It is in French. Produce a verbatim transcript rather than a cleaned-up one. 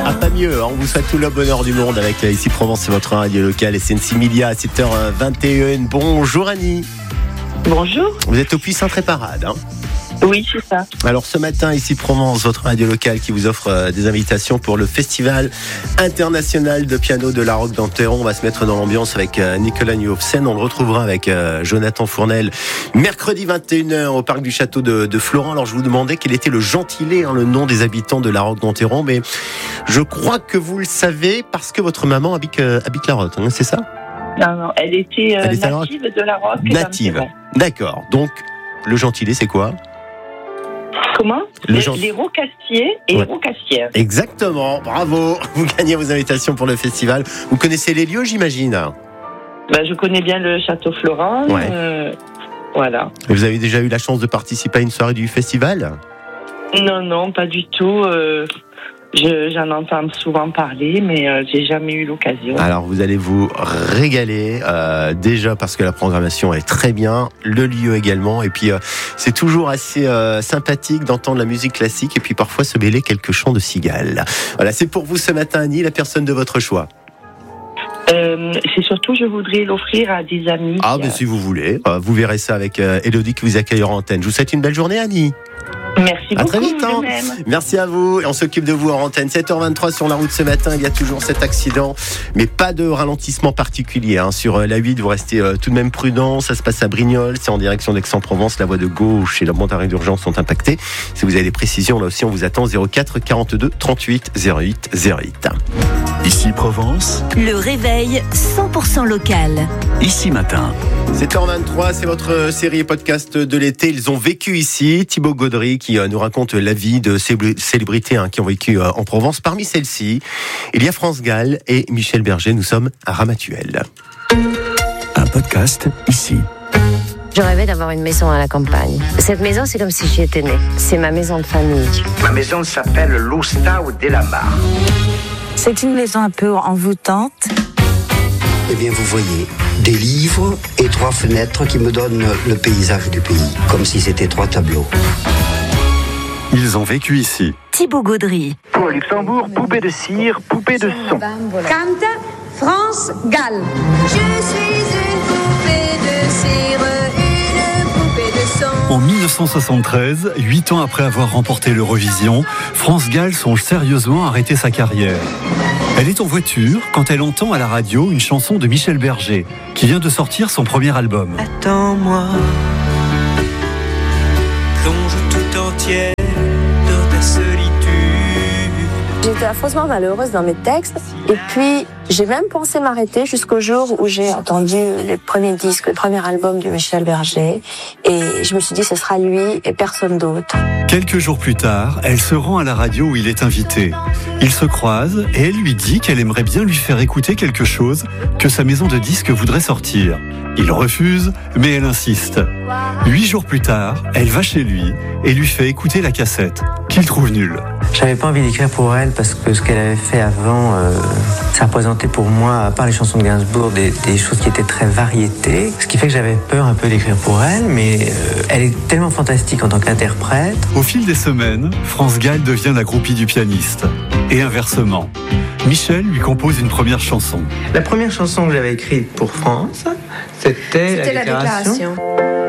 Ah, pas mieux, hein. On vous souhaite tout le bonheur du monde avec Ici Provence, c'est votre radio locale, S N C Milia à sept heures vingt et un. Bonjour Annie. Bonjour. Vous êtes au Puy-Saint-Tréparade, hein? Oui, c'est ça. Alors ce matin, Ici Provence, votre radio locale qui vous offre euh, des invitations pour le Festival international de piano de la Roque d'Enterron. On va se mettre dans l'ambiance avec euh, Nicolas Nuofsen. On le retrouvera avec euh, Jonathan Fournel mercredi vingt et une heures au parc du château de, de Florent. Alors je vous demandais quel était le gentilé, hein, le nom des habitants de la Roque d'Enterron, mais je crois que vous le savez parce que votre maman habite, euh, habite la Roque, hein, c'est ça? Non, non, elle était euh, Elle était native de la Roque. Native, d'accord. Donc le gentilé, c'est quoi? Comment? Le Les, genre... les Rocassiers et Ouais. les Rocassières. Exactement, bravo. Vous gagnez vos invitations pour le festival. Vous connaissez les lieux, j'imagine? Ben, je connais bien le château Florent. Ouais. Euh, voilà. Vous avez déjà eu la chance de participer à une soirée du festival? Non, non, pas du tout. Euh, je, j'en entends souvent parler, mais euh, j'ai jamais eu l'occasion. Alors vous allez vous régaler, euh, déjà parce que la programmation est très bien, le lieu également, et puis euh, c'est toujours assez euh, sympathique d'entendre la musique classique et puis parfois se mêler quelques chants de cigales. Voilà, c'est pour vous ce matin, Annie, la personne de votre choix. Euh, c'est surtout, je voudrais l'offrir à des amis. Ah, mais euh, si vous voulez, euh, vous verrez ça avec euh, Élodie qui vous accueillera en antenne. Je vous souhaite une belle journée, Annie. Merci À beaucoup. très vite, hein. de même. Merci à vous. Et on s'occupe de vous en antenne. sept heures vingt-trois sur la route ce matin. Il y a toujours cet accident, mais pas de ralentissement particulier. Hein. Sur la huit, vous restez euh, tout de même prudent. Ça se passe à Brignoles. C'est en direction d'Aix-en-Provence. La voie de gauche et la bande d'arrêt d'urgence sont impactés. Si vous avez des précisions, là aussi, on vous attend. zéro quatre quarante-deux trente-huit zéro huit zéro huit. Ici Provence, Le réveil cent pour cent local. ici matin. sept heures vingt-trois, c'est votre série et podcast de l'été. Ils ont vécu ici. Thibaut Gaudry qui euh, nous raconte la vie de célébr- célébrités hein, qui ont vécu euh, en Provence. Parmi celles-ci, il y a France Gall et Michel Berger. Nous sommes à Ramatuelle. Un podcast ici. Je rêvais d'avoir une maison à la campagne. Cette maison, c'est comme si j'y étais née. C'est ma maison de famille. Ma maison s'appelle l'Ostau de la Mare. C'est une maison un peu envoûtante. Eh bien, vous voyez, des livres et trois fenêtres qui me donnent le paysage du pays, comme si c'était trois tableaux. Ils ont vécu ici. Thibaut Gaudry. Pour Luxembourg, poupée de cire, poupée de son. Cante France Gall. Je suis une poupée de cire, une poupée de son. En dix-neuf cent soixante-treize, huit ans après avoir remporté l'Eurovision, France Gall songe sérieusement à arrêter sa carrière. Elle est en voiture quand elle entend à la radio une chanson de Michel Berger, qui vient de sortir son premier album. Attends-moi, plonge tout entière dans ta solitude. J'étais affreusement malheureuse dans mes textes. Et puis, j'ai même pensé m'arrêter jusqu'au jour où j'ai entendu les premiers disques, le premier album de Michel Berger. Et je me suis dit, ce sera lui et personne d'autre. Quelques jours plus tard, elle se rend à la radio où il est invité. Ils se croisent et elle lui dit qu'elle aimerait bien lui faire écouter quelque chose que sa maison de disques voudrait sortir. Il refuse, mais elle insiste. Huit jours plus tard, elle va chez lui et lui fait écouter la cassette, qu'il trouve nulle. J'avais pas envie d'écrire pour elle parce que ce qu'elle avait fait avant, euh, ça représentait pour moi, à part les chansons de Gainsbourg, des, des choses qui étaient très variétés. Ce qui fait que j'avais peur un peu d'écrire pour elle, mais euh, elle est tellement fantastique en tant qu'interprète. Au fil des semaines, France Gall devient la groupie du pianiste. Et inversement, Michel lui compose une première chanson. La première chanson que j'avais écrite pour France, c'était, C'était la la déclaration. déclaration.